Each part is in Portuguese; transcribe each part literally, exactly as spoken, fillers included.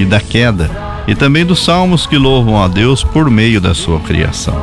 e da queda, e também dos salmos que louvam a Deus por meio da sua criação.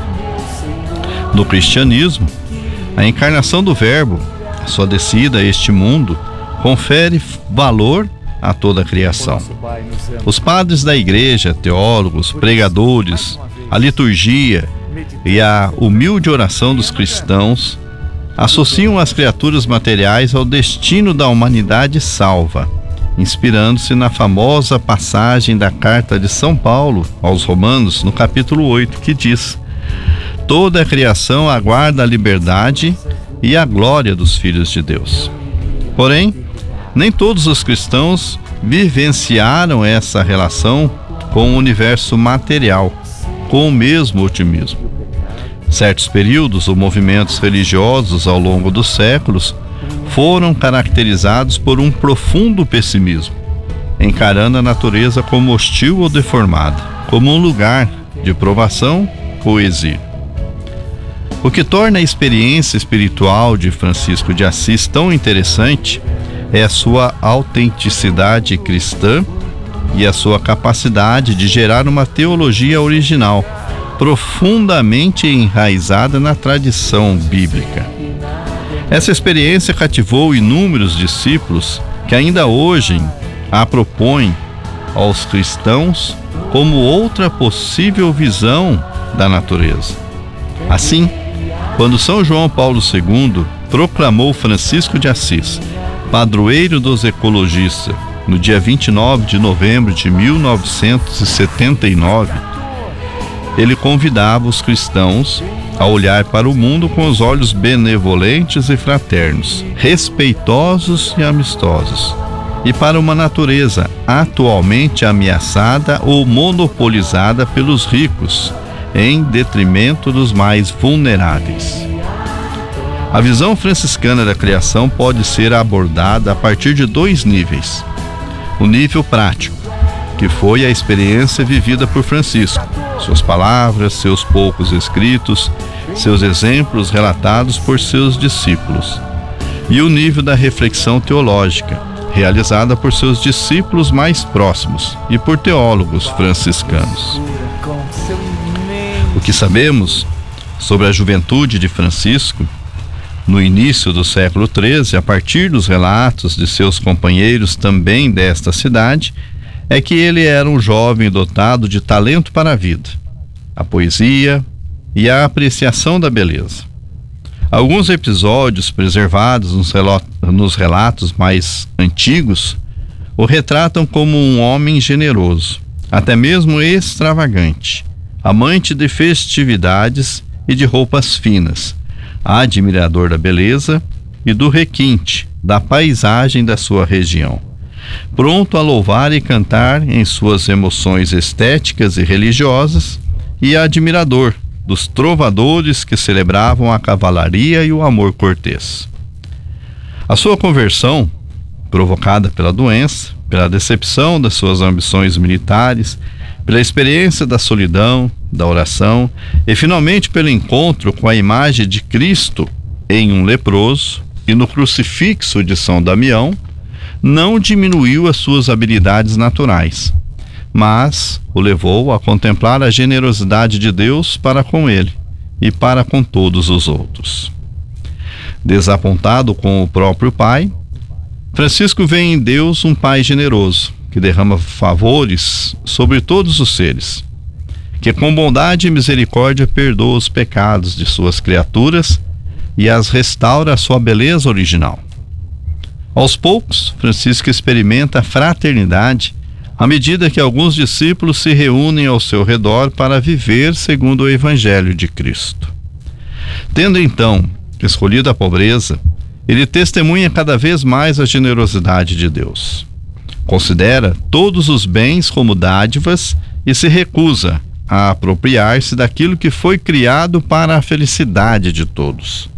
No cristianismo, a encarnação do Verbo, a sua descida a este mundo, confere valor a toda a criação. Os padres da igreja, teólogos, pregadores, a liturgia e a humilde oração dos cristãos associam as criaturas materiais ao destino da humanidade salva, inspirando-se na famosa passagem da carta de São Paulo aos Romanos, no capítulo oito, que diz: toda a criação aguarda a liberdade e a glória dos filhos de Deus. Porém, nem todos os cristãos vivenciaram essa relação com o universo material com o mesmo otimismo. Certos períodos ou movimentos religiosos ao longo dos séculos foram caracterizados por um profundo pessimismo, encarando a natureza como hostil ou deformada, como um lugar de provação ou exílio. O que torna a experiência espiritual de Francisco de Assis tão interessante é a sua autenticidade cristã e a sua capacidade de gerar uma teologia original, profundamente enraizada na tradição bíblica. Essa experiência cativou inúmeros discípulos que ainda hoje a propõem aos cristãos como outra possível visão da natureza. Assim, quando São João Paulo segundo proclamou Francisco de Assis padroeiro dos ecologistas no dia vinte e nove de novembro de mil novecentos e setenta e nove, ele convidava os cristãos a olhar para o mundo com os olhos benevolentes e fraternos, respeitosos e amistosos, e para uma natureza atualmente ameaçada ou monopolizada pelos ricos, em detrimento dos mais vulneráveis. A visão franciscana da criação pode ser abordada a partir de dois níveis. O nível prático, que foi a experiência vivida por Francisco, suas palavras, seus poucos escritos, seus exemplos relatados por seus discípulos. E o nível da reflexão teológica, realizada por seus discípulos mais próximos e por teólogos franciscanos. O que sabemos sobre a juventude de Francisco, no início do século treze, a partir dos relatos de seus companheiros também desta cidade, é que ele era um jovem dotado de talento para a vida, a poesia e a apreciação da beleza. Alguns episódios preservados nos relatos mais antigos o retratam como um homem generoso, até mesmo extravagante, amante de festividades e de roupas finas, admirador da beleza e do requinte da paisagem da sua região, pronto a louvar e cantar em suas emoções estéticas e religiosas, e admirador dos trovadores que celebravam a cavalaria e o amor cortês. A sua conversão, provocada pela doença, pela decepção das suas ambições militares, pela experiência da solidão, da oração e finalmente pelo encontro com a imagem de Cristo em um leproso e no crucifixo de São Damião, não diminuiu as suas habilidades naturais, mas o levou a contemplar a generosidade de Deus para com ele e para com todos os outros. Desapontado com o próprio Pai, Francisco vê em Deus um Pai generoso, que derrama favores sobre todos os seres, que com bondade e misericórdia perdoa os pecados de suas criaturas e as restaura à sua beleza original. Aos poucos, Francisco experimenta a fraternidade à medida que alguns discípulos se reúnem ao seu redor para viver segundo o Evangelho de Cristo. Tendo então escolhido a pobreza, ele testemunha cada vez mais a generosidade de Deus. Considera todos os bens como dádivas e se recusa a apropriar-se daquilo que foi criado para a felicidade de todos.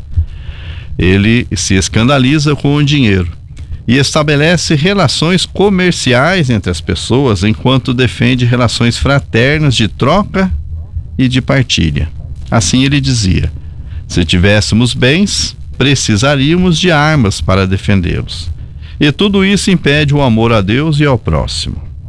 Ele se escandaliza com o dinheiro e estabelece relações comerciais entre as pessoas, enquanto defende relações fraternas de troca e de partilha. Assim ele dizia: se tivéssemos bens, precisaríamos de armas para defendê-los. E tudo isso impede o amor a Deus e ao próximo.